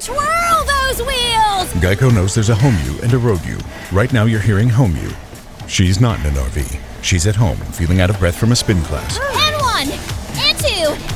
Twirl those wheels! Geico knows there's a home you and a road you. Right now you're hearing home you. She's not in an RV. She's at home, feeling out of breath from a spin class. And 1, and 2,